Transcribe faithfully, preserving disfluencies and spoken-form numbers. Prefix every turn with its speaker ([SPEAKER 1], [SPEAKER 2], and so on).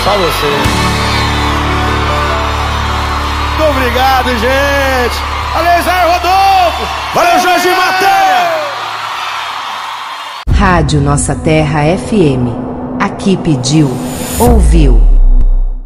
[SPEAKER 1] Só você. Muito obrigado, gente. Valeu, Zé Rodolfo. Valeu, Jorge Matéria.
[SPEAKER 2] Rádio Nossa Terra F M. Aqui pediu, ouviu.